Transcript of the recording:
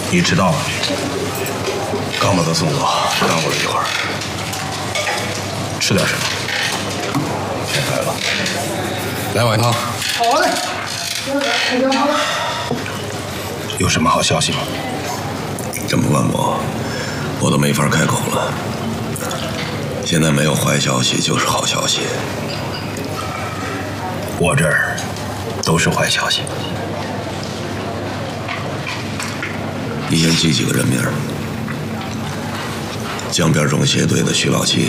你迟到了，刚把他送走，耽误了一会儿。吃点什么？先开吧。 来碗汤。 好嘞。 有什么好消息吗？ 这么问我都没法开口了。现在没有坏消息就是好消息。 我这儿都是坏消息。 你先记几个人名：江边中协队的徐老七。